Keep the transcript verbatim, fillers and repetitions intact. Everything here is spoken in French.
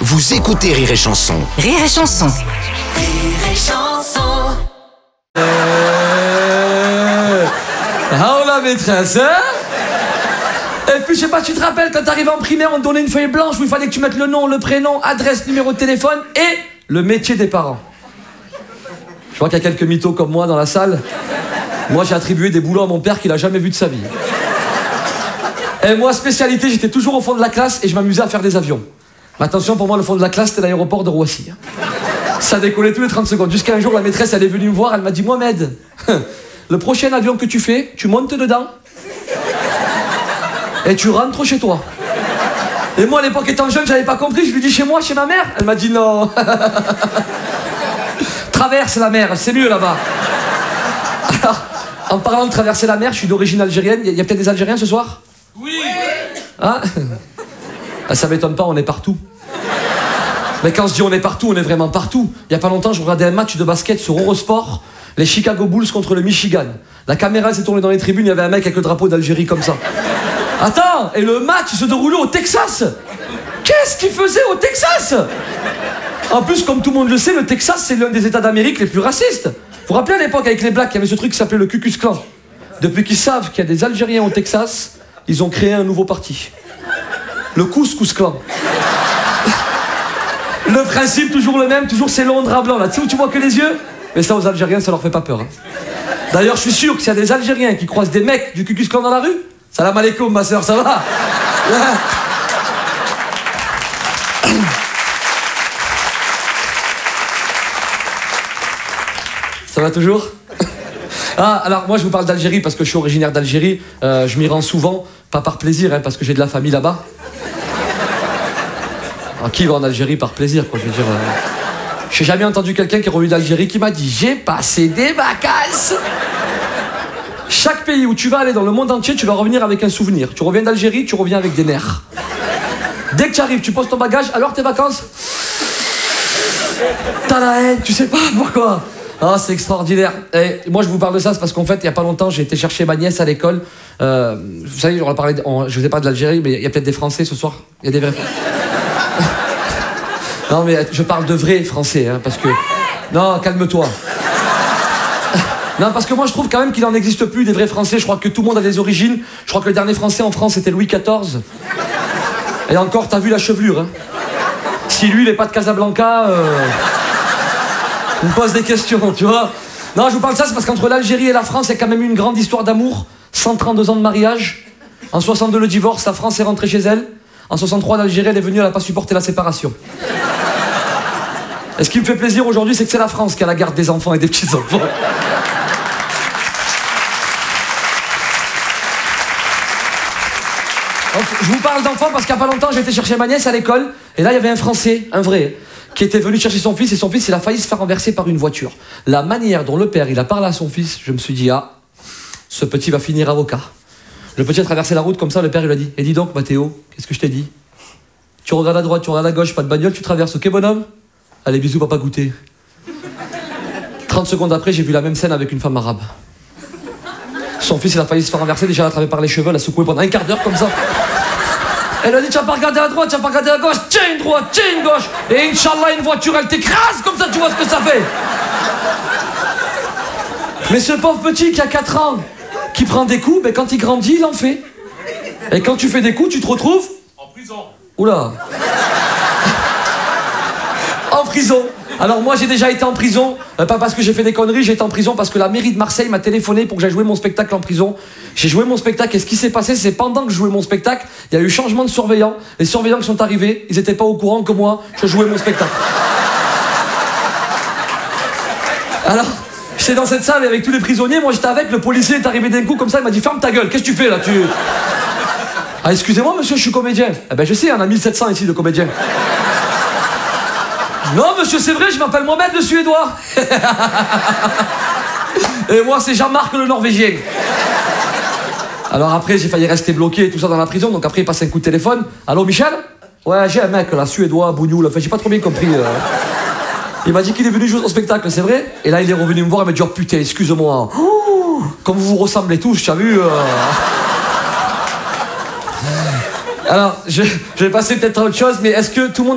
Vous écoutez Rire et Chanson. Rire et Chanson. Rire et Chanson. Euh... Ah, oh la maîtresse, hein? Et puis je sais pas, tu te rappelles quand t'arrivais en primaire, on te donnait une feuille blanche où il fallait que tu mettes le nom, le prénom, adresse, numéro de téléphone et le métier des parents. Je vois qu'il y a quelques mythos comme moi dans la salle. Moi j'ai attribué des boulots à mon père qu'il a jamais vu de sa vie. Et moi, spécialité, j'étais toujours au fond de la classe et je m'amusais à faire des avions. Mais attention, pour moi, le fond de la classe, c'était l'aéroport de Roissy. Ça décollait tous les trente secondes. Jusqu'à un jour, la maîtresse, elle est venue me voir, elle m'a dit « Mohamed, le prochain avion que tu fais, tu montes dedans et tu rentres chez toi. » Et moi, à l'époque, étant jeune, j'avais pas compris. Je lui dis « Chez moi, chez ma mère ?» Elle m'a dit « Non. » Traverse la mer, c'est mieux là-bas. Alors, en parlant de traverser la mer, je suis d'origine algérienne. Il y a, a peut-être des Algériens ce soir? Oui. Hein? Ah, ça m'étonne pas, on est partout. Mais quand je dis on est partout, on est vraiment partout. Il y a pas longtemps, je regardais un match de basket sur Eurosport, les Chicago Bulls contre le Michigan. La caméra s'est tournée dans les tribunes, il y avait un mec avec le drapeau d'Algérie comme ça. Attends, et le match se déroulait au Texas. Qu'est-ce qu'il faisait au Texas? En plus, comme tout le monde le sait, le Texas, c'est l'un des États d'Amérique les plus racistes. Vous vous rappelez à l'époque, avec les Blacks, il y avait ce truc qui s'appelait le Ku Klux Klan. Depuis qu'ils savent qu'il y a des Algériens au Texas, ils ont créé un nouveau parti. Le Couscous Clan. Le principe, toujours le même, toujours c'est long drap blanc, là. Tu sais où tu vois que les yeux? Mais ça, aux Algériens, ça leur fait pas peur. Hein. D'ailleurs, je suis sûr que s'il y a des Algériens qui croisent des mecs du Ku Klux Klan dans la rue, salam alaikum, ma soeur, ça va? Ça va toujours? Ah, alors moi je vous parle d'Algérie parce que je suis originaire d'Algérie. Euh, je m'y rends souvent, pas par plaisir, hein, parce que j'ai de la famille là-bas. Alors, qui va en Algérie par plaisir, quoi, je veux dire. Euh... J'ai jamais entendu quelqu'un qui est revenu d'Algérie qui m'a dit j'ai passé des vacances. Chaque pays où tu vas aller dans le monde entier, tu vas revenir avec un souvenir. Tu reviens d'Algérie, tu reviens avec des nerfs. Dès que tu arrives, tu poses ton bagage, alors tes vacances? T'as la haine, tu sais pas pourquoi. Ah, c'est extraordinaire. Et moi, je vous parle de ça, c'est parce qu'en fait, il n'y a pas longtemps, j'ai été chercher ma nièce à l'école. Euh, vous savez, on a parlé de, on, je vous ai pas de l'Algérie, mais il y a peut-être des Français ce soir. Il y a des vrais Français. Non, mais je parle de vrais Français, hein, parce que... Non, calme-toi. Non, parce que moi, je trouve quand même qu'il n'en existe plus des vrais Français. Je crois que tout le monde a des origines. Je crois que le dernier Français en France, c'était Louis quatorze. Et encore, t'as vu la chevelure, hein. Si lui, il n'est pas de Casablanca... Euh... On me pose des questions, tu vois. Non, je vous parle de ça, c'est parce qu'entre l'Algérie et la France, il y a quand même eu une grande histoire d'amour. cent trente-deux ans de mariage. En soixante-deux, le divorce, la France est rentrée chez elle. En soixante-trois, l'Algérie, elle est venue, elle n'a pas supporté la séparation. Et ce qui me fait plaisir aujourd'hui, c'est que c'est la France qui a la garde des enfants et des petits-enfants. Je vous parle d'enfants parce qu'il n'y a pas longtemps, j'ai été chercher ma nièce à l'école. Et là, il y avait un Français, un vrai, qui était venu chercher son fils, et son fils, il a failli se faire renverser par une voiture. La manière dont le père, il a parlé à son fils, je me suis dit, ah, ce petit va finir avocat. Le petit a traversé la route comme ça, le père, il lui a dit, et dis donc, Mathéo, qu'est-ce que je t'ai dit? Tu regardes à droite, tu regardes à gauche, pas de bagnole, tu traverses, ok, bonhomme? Allez, bisous, papa, goûter. trente secondes après, j'ai vu la même scène avec une femme arabe. Son fils, il a failli se faire renverser, déjà, elle a attrapé par les cheveux, elle a secoué pendant un quart d'heure comme ça. Elle a dit, tu vas pas regarder à droite, tu vas pas regarder à gauche, tiens une droite, tiens une gauche. Et Inch'Allah, une voiture, elle t'écrase, comme ça, tu vois ce que ça fait. Mais ce pauvre petit qui a quatre ans, qui prend des coups, ben, quand il grandit, il en fait. Et quand tu fais des coups, tu te retrouves... En prison. Oula. En prison. Alors moi, j'ai déjà été en prison, euh, pas parce que j'ai fait des conneries, j'ai été en prison parce que la mairie de Marseille m'a téléphoné pour que j'aille jouer mon spectacle en prison. J'ai joué mon spectacle et ce qui s'est passé, c'est pendant que je jouais mon spectacle, il y a eu changement de surveillants. Les surveillants qui sont arrivés, ils n'étaient pas au courant que moi, je jouais mon spectacle. Alors, j'étais dans cette salle avec tous les prisonniers, moi j'étais avec, le policier est arrivé d'un coup comme ça, il m'a dit « Ferme ta gueule, qu'est-ce que tu fais là tu... » Ah, excusez-moi monsieur, je suis comédien. Eh ben je sais, on a mille sept cents ici de comédiens. Non monsieur, c'est vrai, je m'appelle Mohamed le Suédois. Et moi c'est Jean-Marc le Norvégien. Alors après j'ai failli rester bloqué et tout ça dans la prison, donc après il passe un coup de téléphone. Allô Michel? Ouais, j'ai un mec là, Suédois, bougnoul, enfin j'ai pas trop bien compris. Euh... Il m'a dit qu'il est venu jouer au spectacle, c'est vrai? Et là il est revenu me voir et m'a dit oh putain, excuse-moi. Oh, comme vous vous ressemblez tous, tu as vu euh... Alors, je, je vais passer peut-être à autre chose, mais est-ce que tout le monde